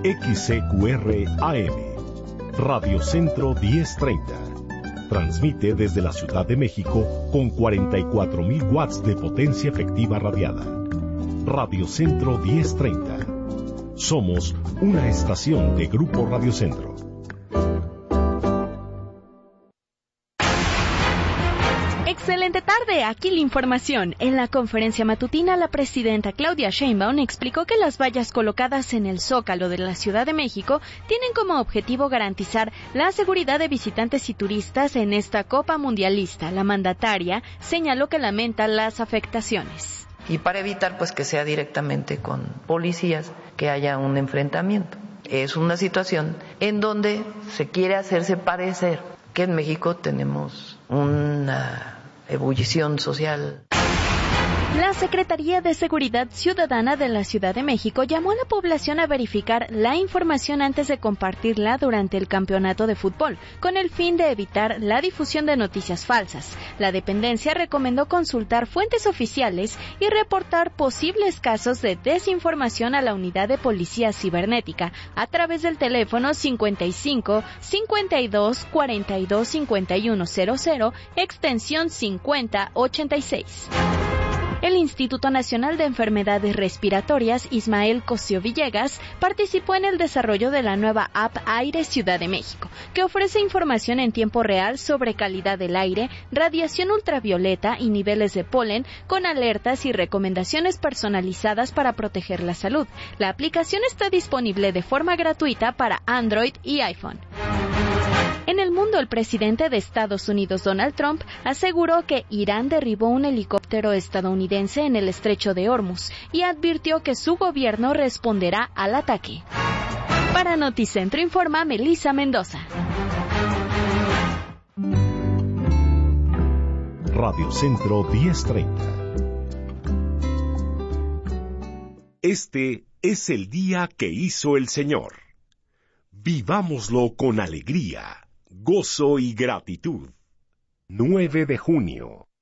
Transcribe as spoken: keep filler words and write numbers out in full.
X C Q R A M, Radio Centro diez treinta. Transmite desde la Ciudad de México con cuarenta y cuatro mil watts de potencia efectiva radiada. Radio Centro diez treinta. Somos una estación de Grupo Radio Centro. Excelente tarde, aquí la información. En la conferencia matutina, la presidenta Claudia Sheinbaum explicó que las vallas colocadas en el Zócalo de la Ciudad de México tienen como objetivo garantizar la seguridad de visitantes y turistas en esta Copa Mundialista. La mandataria señaló que lamenta las afectaciones. Y para evitar pues que sea directamente con policías, que haya un enfrentamiento. Es una situación en donde se quiere hacerse parecer que en México tenemos una ebullición social. La Secretaría de Seguridad Ciudadana de la Ciudad de México llamó a la población a verificar la información antes de compartirla durante el campeonato de fútbol, con el fin de evitar la difusión de noticias falsas. La dependencia recomendó consultar fuentes oficiales y reportar posibles casos de desinformación a la unidad de policía cibernética a través del teléfono cincuenta y cinco, cincuenta y dos, cuarenta y dos, cincuenta y uno cero cero, extensión cincuenta ochenta y seis. El Instituto Nacional de Enfermedades Respiratorias, Ismael Cosío Villegas, participó en el desarrollo de la nueva app Aire Ciudad de México, que ofrece información en tiempo real sobre calidad del aire, radiación ultravioleta y niveles de polen, con alertas y recomendaciones personalizadas para proteger la salud. La aplicación está disponible de forma gratuita para Android y iPhone. En el mundo, el presidente de Estados Unidos, Donald Trump, aseguró que Irán derribó un helicóptero estadounidense en el estrecho de Hormuz y advirtió que su gobierno responderá al ataque. Para Noticentro informa Melissa Mendoza. Radio Centro diez treinta. Este es el día que hizo el Señor. Vivámoslo con alegría, gozo y gratitud. nueve de junio.